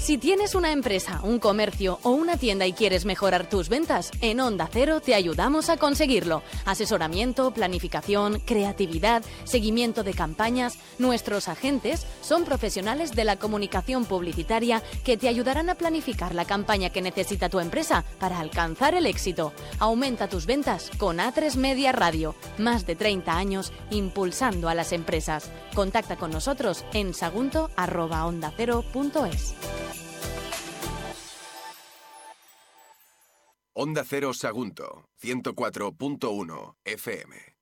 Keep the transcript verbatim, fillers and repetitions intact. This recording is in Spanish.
Si tienes una empresa, un comercio o una tienda y quieres mejorar tus ventas, en Onda Cero te ayudamos a conseguirlo. Asesoramiento, planificación, creatividad, seguimiento de campañas. Nuestros agentes son profesionales de la comunicación publicitaria que te ayudarán a planificar la campaña que necesita tu empresa para alcanzar el éxito. Aumenta tus ventas con A tres Media Radio. Más de treinta años impulsando a las empresas. Contacta con nosotros en sagunto arroba onda cero punto es. Onda Cero Sagunto, ciento cuatro punto uno F M.